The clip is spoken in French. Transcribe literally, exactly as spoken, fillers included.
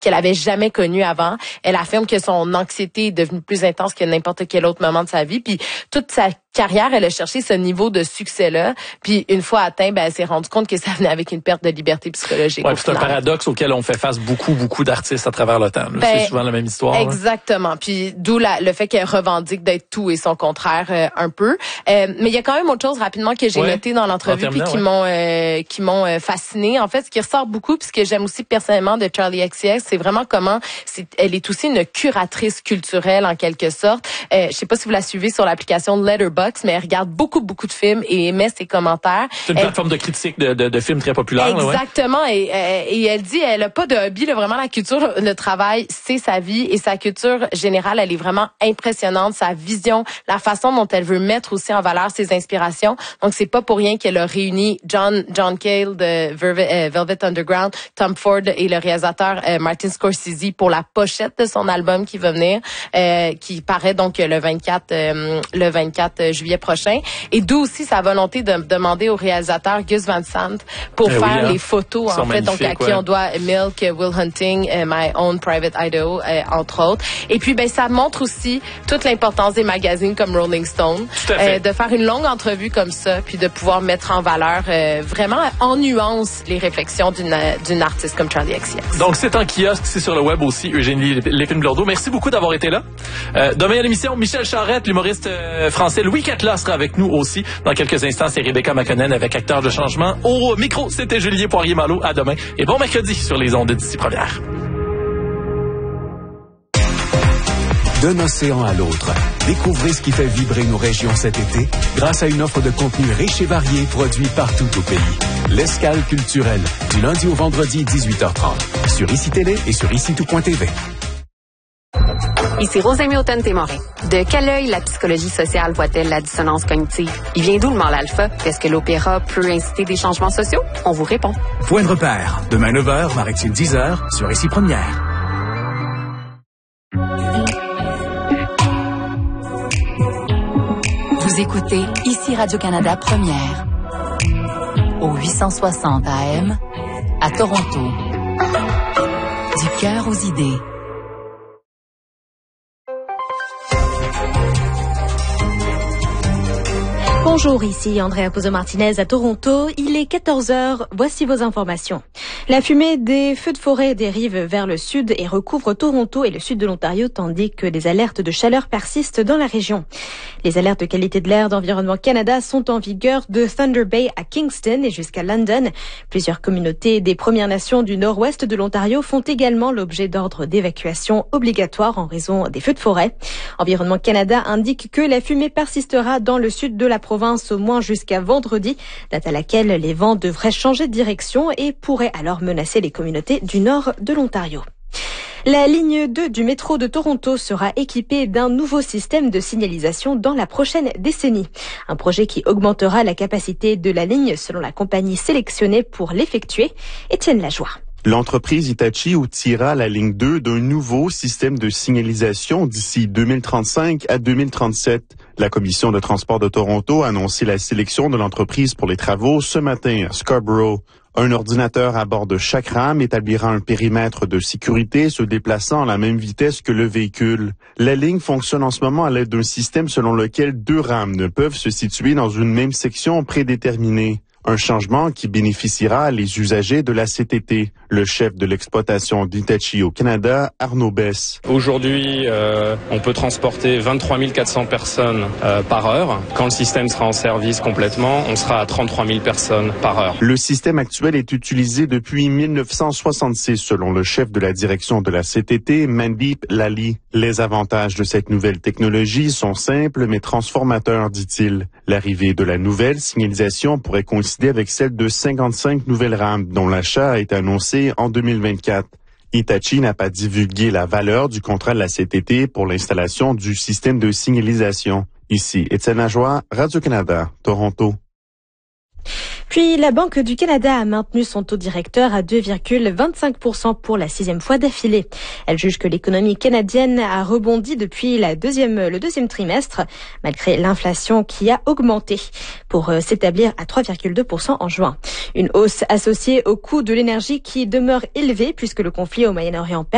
qu'elle avait jamais connu avant. Elle affirme que son anxiété est devenue plus intense que n'importe quel autre moment de sa vie. Puis toute sa carrière, elle a cherché ce niveau de succès-là. Puis une fois atteint, ben, elle s'est rendue compte que ça venait avec une perte de liberté psychologique. Ouais, c'est un paradoxe auquel on fait face beaucoup, beaucoup d'artistes à travers le temps. Ben, c'est souvent la même histoire. Exactement. Hein. Puis d'où la, le fait qu'elle revendique d'être tout et son contraire euh, un peu. Euh, mais il y a quand même autre chose rapidement que j'ai ouais. noté dans l'entrevue puis qui ouais. m'ont euh, qui m'ont euh, fasciné. En fait, ce qui ressort beaucoup, puis ce que j'aime aussi personnellement de Charli X C X, c'est vraiment comment c'est, elle est aussi une curatrice culturelle en quelque sorte. Euh, je sais pas si vous la suivez sur l'application Letterboxd, mais elle regarde beaucoup, beaucoup de films et émet ses commentaires. C'est une elle, plateforme de critique de, de, de films très populaire. Exactement. Là, ouais. et, et elle dit, elle a pas de hobby, là, vraiment la culture, le travail, c'est sa vie et sa culture générale, elle est vraiment impressionnante. Sa vision, la façon dont elle veut mettre aussi en valeur ses inspirations. Donc, c'est pas pour rien qu'elle a réuni John, John Cale de Velvet, euh, Velvet Underground, Tom Ford et le réalisateur euh, Martin Scorsese pour la pochette de son album qui va venir, euh, qui paraît donc le vingt-quatre, euh, le vingt-quatre juillet prochain. Et d'où aussi sa volonté de demander au réalisateur Gus Van Sant pour eh faire oui, hein. les photos, en fait, donc à qui ouais. on doit Milk, Will Hunting, uh, My Own Private Idaho, uh, entre autres. Et puis, ben, ça montre aussi toute l'importance des magazines comme Rolling Stone, euh, de faire une longue entrevue comme ça, puis de pouvoir mettre en valeur euh, vraiment en nuance les réflexions d'une d'une artiste comme Charli X C X. Donc, c'est en kiosque, c'est sur le web aussi, Eugénie Lépine-Blondeau. Merci beaucoup d'avoir été là. Euh, demain à l'émission, Michel Charette, l'humoriste euh, français Louis Catela sera avec nous aussi. Dans quelques instants, c'est Rebecca McConnell avec Acteur de changement. Au micro, c'était Julien Poirier-Malo. À demain. Et bon mercredi sur les ondes d'ici première. D'un océan à l'autre, découvrez ce qui fait vibrer nos régions cet été grâce à une offre de contenu riche et varié produit partout au pays. L'Escale culturelle, du lundi au vendredi dix-huit heures trente, sur I C I Télé et sur ici tout point t v. Ici Rosemée Automne-Témorin. De quel œil la psychologie sociale voit-elle la dissonance cognitive? Il vient d'où le mal alpha? Est-ce que l'opéra peut inciter des changements sociaux? On vous répond. Point de repère. Demain neuf heures, Maritime dix heures, sur Ici Première. Vous écoutez Ici Radio-Canada Première. Au huit cent soixante A M, à Toronto. Du cœur aux idées. Bonjour, ici Andrea Pozo-Martinez à Toronto. Il est quatorze heures. Voici vos informations. La fumée des feux de forêt dérive vers le sud et recouvre Toronto et le sud de l'Ontario, tandis que les alertes de chaleur persistent dans la région. Les alertes de qualité de l'air d'Environnement Canada sont en vigueur de Thunder Bay à Kingston et jusqu'à London. Plusieurs communautés des Premières Nations du nord-ouest de l'Ontario font également l'objet d'ordres d'évacuation obligatoires en raison des feux de forêt. Environnement Canada indique que la fumée persistera dans le sud de la province au moins jusqu'à vendredi, date à laquelle les vents devraient changer de direction et pourraient alors menacer les communautés du nord de l'Ontario. La ligne deux du métro de Toronto sera équipée d'un nouveau système de signalisation dans la prochaine décennie. Un projet qui augmentera la capacité de la ligne selon la compagnie sélectionnée pour l'effectuer. Étienne Lajoie. L'entreprise Hitachi outillera la ligne deux d'un nouveau système de signalisation d'ici deux mille trente-cinq à deux mille trente-sept. La Commission de transport de Toronto a annoncé la sélection de l'entreprise pour les travaux ce matin à Scarborough. Un ordinateur à bord de chaque rame établira un périmètre de sécurité se déplaçant à la même vitesse que le véhicule. La ligne fonctionne en ce moment à l'aide d'un système selon lequel deux rames ne peuvent se situer dans une même section prédéterminée. Un changement qui bénéficiera les usagers de la C T T. Le chef de l'exploitation d'Hitachi au Canada, Arnaud Besse. Aujourd'hui, euh, on peut transporter vingt-trois mille quatre cents personnes euh, par heure. Quand le système sera en service complètement, on sera à trente-trois mille personnes par heure. Le système actuel est utilisé depuis mille neuf cent soixante-six, selon le chef de la direction de la C T T, Mandeep Lally. Les avantages de cette nouvelle technologie sont simples mais transformateurs, dit-il. L'arrivée de la nouvelle signalisation pourrait coïncider avec celle de cinquante-cinq nouvelles rames dont l'achat a été annoncé en deux mille vingt-quatre. Hitachi n'a pas divulgué la valeur du contrat de la C T T pour l'installation du système de signalisation. Ici, Étienne Lajoie, Radio-Canada, Toronto. Puis, la Banque du Canada a maintenu son taux directeur à deux virgule vingt-cinq pour cent pour la sixième fois d'affilée. Elle juge que l'économie canadienne a rebondi depuis la deuxième, le deuxième trimestre, malgré l'inflation qui a augmenté pour euh, s'établir à trois virgule deux pour cent en juin. Une hausse associée au coût de l'énergie qui demeure élevé puisque le conflit au Moyen-Orient